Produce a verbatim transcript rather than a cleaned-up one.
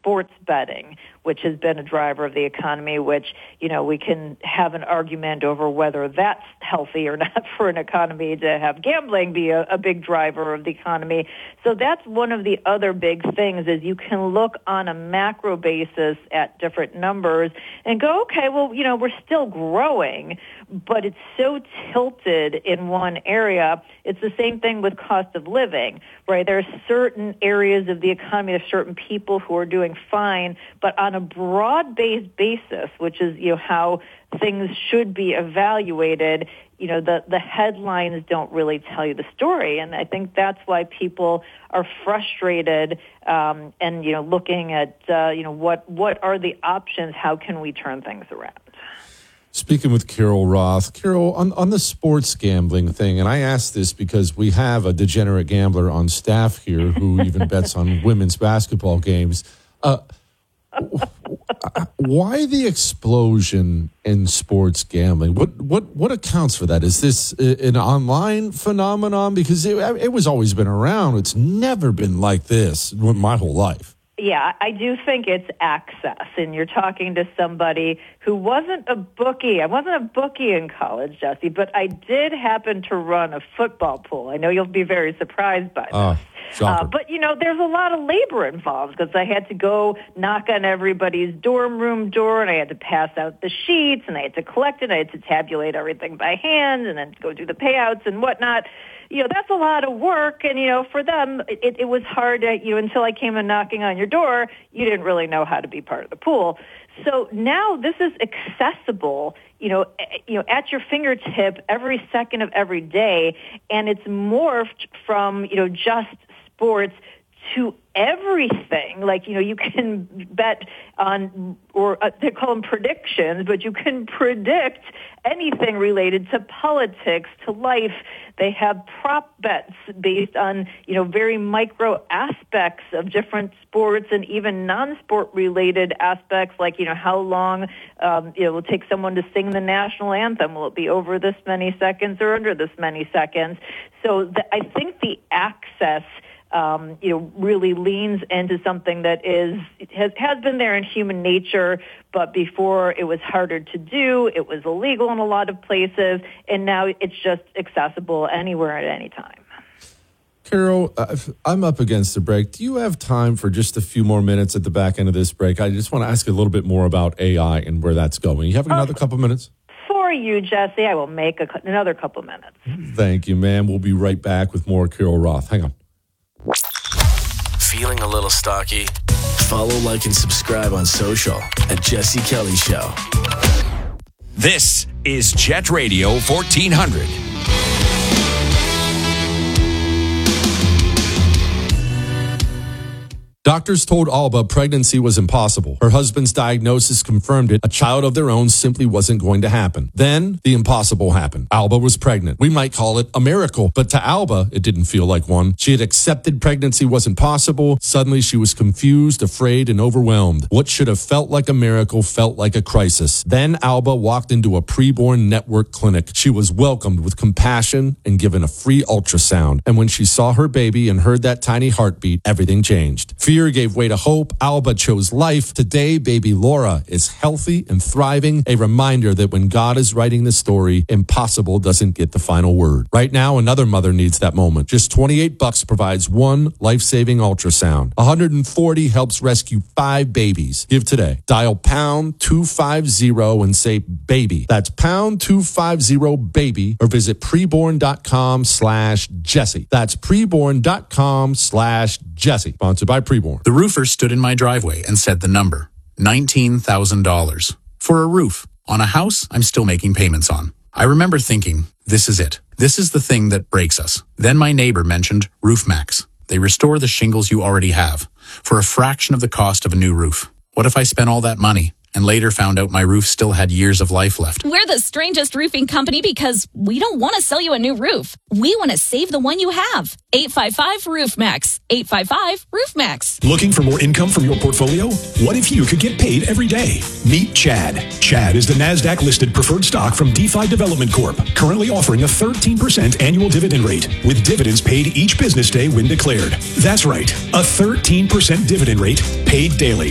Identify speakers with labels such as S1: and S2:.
S1: sports betting, which has been a driver of the economy, which, you know, we can have an argument over whether that's healthy or not for an economy to have gambling be a, a big driver of the economy. So that's one of the other big things is you can look on a macro basis at different numbers and go, okay, well, you know, we're still growing, but it's so tilted in one area. It's the same thing with cost of living, right? There are certain areas of the economy, there are certain people who are doing fine, but on a broad-based basis, which is, you know, how things should be evaluated, you know, the, the headlines don't really tell you the story. And I think that's why people are frustrated um, and, you know, looking at, uh, you know, what, what are the options? How can we turn things around?
S2: Speaking with Carol Roth, Carol, on, on the sports gambling thing, and I ask this because we have a degenerate gambler on staff here who even bets on women's basketball games. Uh, why the explosion in sports gambling? What what what accounts for that? Is this an online phenomenon? Because it, it was always been around. It's never been like this my whole life.
S1: Yeah, I do think it's access, and you're talking to somebody who wasn't a bookie. I wasn't a bookie in college, Jesse, but I did happen to run a football pool. I know you'll be very surprised by this.
S2: Uh,
S1: uh, but, you know, there's a lot of labor involved because I had to go knock on everybody's dorm room door, and I had to pass out the sheets, and I had to collect it. I had to tabulate everything by hand and then go do the payouts and whatnot. You know, that's a lot of work, and, you know, for them, it, it was hard to, you know, until I came in knocking on your door, you didn't really know how to be part of the pool. So now this is accessible, you know, you know, at your fingertip every second of every day, and it's morphed from, you know, just sports to everything. Like, you know, you can bet on, or uh, they call them predictions, but you can predict anything related to politics, to life. They have prop bets based on, you know, very micro aspects of different sports and even non-sport related aspects, like, you know, how long um, it will take someone to sing the national anthem. Will it be over this many seconds or under this many seconds? So the, I think the access Um, you know, really leans into something that is has, has been there in human nature, but before it was harder to do, it was illegal in a lot of places, and now it's just accessible anywhere at any time.
S2: Carol, uh, I'm up against the break. Do you have time for just a few more minutes at the back end of this break? I just want to ask you a little bit more about A I and where that's going. You have another oh, couple minutes?
S1: For you, Jesse, I will make a, another couple minutes.
S2: Thank you, ma'am. We'll be right back with more Carol Roth. Hang on.
S3: Feeling a little stocky? Follow, like, and subscribe on social at Jesse Kelly Show.
S4: This is Jet Radio fourteen hundred.
S2: Doctors told Alba pregnancy was impossible. Her husband's diagnosis confirmed it. A child of their own simply wasn't going to happen. Then the impossible happened. Alba was pregnant. We might call it a miracle, but to Alba, it didn't feel like one. She had accepted pregnancy wasn't possible. Suddenly she was confused, afraid, and overwhelmed. What should have felt like a miracle felt like a crisis. Then Alba walked into a preborn network clinic. She was welcomed with compassion and given a free ultrasound. And when she saw her baby and heard that tiny heartbeat, everything changed. Fear gave way to hope. Alba chose life. Today, baby Laura is healthy and thriving. A reminder that when God is writing the story, impossible doesn't get the final word. Right now, another mother needs that moment. Just twenty-eight bucks provides one life-saving ultrasound. one hundred forty helps rescue five babies. Give today. Dial pound two fifty and say baby. That's pound two fifty baby, or visit preborn.com slash Jesse. That's preborn.com slash Jesse. Sponsored by Preborn.
S5: The roofer stood in my driveway and said the number, nineteen thousand dollars. For a roof on a house I'm still making payments on. I remember thinking, this is it. This is the thing that breaks us. Then my neighbor mentioned RoofMax. They restore the shingles you already have for a fraction of the cost of a new roof. What if I spent all that money and later found out my roof still had years of life left?
S6: We're the strangest roofing company because we don't want to sell you a new roof. We want to save the one you have. eight five five roof max. eight five five roof max.
S7: Looking for more income from your portfolio? What if you could get paid every day? Meet Chad. Chad is the NASDAQ-listed preferred stock from DeFi Development Corp, currently offering a thirteen percent annual dividend rate, with dividends paid each business day when declared. That's right, a thirteen percent dividend rate paid daily.